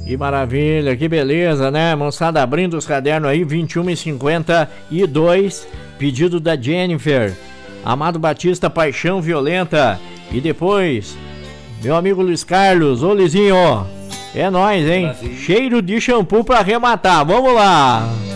Que maravilha, que beleza, né? Moçada abrindo os cadernos aí, 21h52. Pedido da Jennifer. Amado Batista, Paixão Violenta. E depois, meu amigo Luiz Carlos. Ô, Lizinho, é nóis, hein? Cheiro de shampoo pra arrematar. Vamos lá.